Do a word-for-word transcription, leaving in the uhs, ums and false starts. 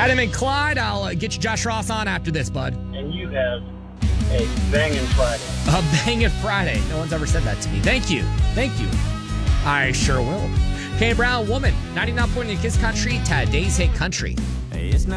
Adam and Clyde, I'll uh, get you Josh Ross on after this, bud. And you have a banging Friday. A banging Friday. No one's ever said that to me. Thank you. Thank you. I sure will. Kane Brown, Woman, ninety-nine point eight Kiss Country, today's hit country. Hey, it's not